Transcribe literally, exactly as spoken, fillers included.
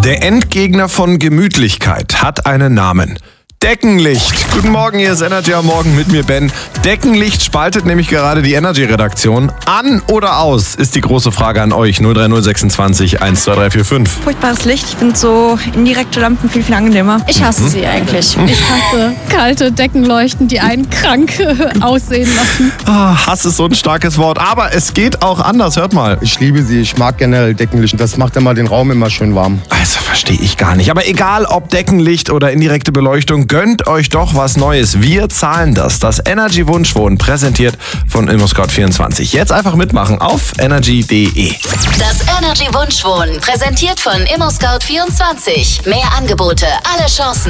Der Endgegner von Gemütlichkeit hat einen Namen. Deckenlicht. Guten Morgen, hier ist Energy am Morgen mit mir, Ben. Deckenlicht spaltet nämlich gerade die Energy-Redaktion. An oder aus, ist die große Frage an euch. null drei null sechsundzwanzig eins zwei drei vier fünf. Furchtbares Licht. Ich finde so indirekte Lampen viel, viel angenehmer. Ich hasse mhm. sie eigentlich. Ich hasse kalte Deckenleuchten, die einen krank aussehen lassen. Ah, Hass ist so ein starkes Wort, aber es geht auch anders. Hört mal. Ich liebe sie, ich mag generell Deckenlicht. Das macht immer den Raum immer schön warm. Also verstehe ich gar nicht. Aber egal, ob Deckenlicht oder indirekte Beleuchtung, gönnt euch doch was Neues. Wir zahlen das. Das Energy Wunschwohnen, präsentiert von ImmoScout vierundzwanzig. Jetzt einfach mitmachen auf energy punkt de. Das Energy Wunschwohnen, präsentiert von ImmoScout vierundzwanzig. Mehr Angebote, alle Chancen.